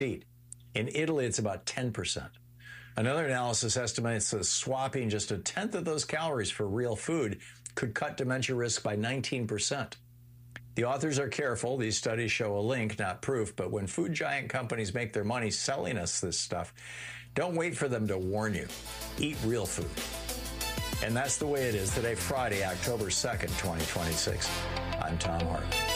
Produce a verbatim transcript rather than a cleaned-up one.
eat. In Italy, it's about ten percent. Another analysis estimates that swapping just a tenth of those calories for real food could cut dementia risk by nineteen percent. The authors are careful. These studies show a link, not proof, but when food giant companies make their money selling us this stuff, don't wait for them to warn you. Eat real food. And that's the way it is today, Friday, October second, twenty twenty-six. I'm Thom Hartmann.